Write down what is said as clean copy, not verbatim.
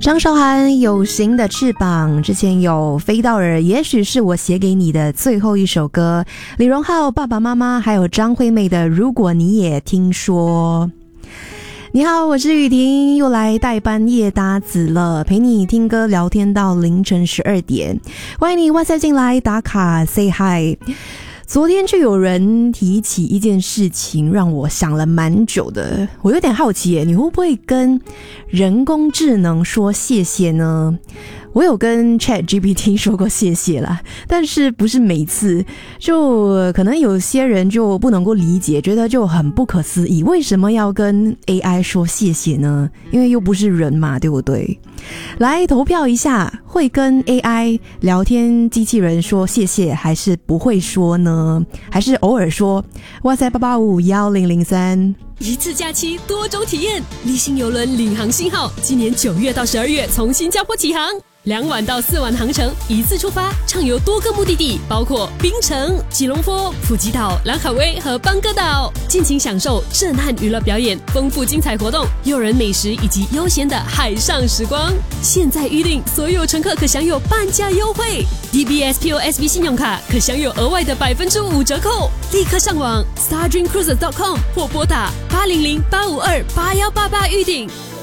张韶涵有形的翅膀，之前有飞到耳，也许是我写给你的最后一首歌，李荣浩爸爸妈妈还有张惠妹的如果你也听说。你好，我是雨婷，又来代班夜搭子了，陪你听歌聊天到凌晨12点，欢迎你外塞进来打卡 say hi。昨天就有人提起一件事情，让我想了蛮久的。我有点好奇耶，你会不会跟人工智能说谢谢呢？我有跟 ChatGPT 说过谢谢啦，但是不是每次，就可能有些人就不能够理解，觉得就很不可思议，为什么要跟 AI 说谢谢呢？因为又不是人嘛，对不对？来投票一下，会跟 AI 聊天机器人说谢谢还是不会说呢？还是偶尔说？哇塞8851003。 一次假期多种体验，立信邮轮领航信号今年9月到12月从新加坡起航，2晚到4晚航程，一次出发，畅游多个目的地，包括槟城、吉隆坡、普吉岛、兰卡威和邦哥岛，尽情享受震撼娱乐表演、丰富精彩活动、诱人美食以及悠闲的海上时光。现在预订，所有乘客可享有半价优惠， DBS POSB 信用卡可享有额外的5%折扣。立刻上网 stardreamcruises.com 或拨打800-852-8188预订。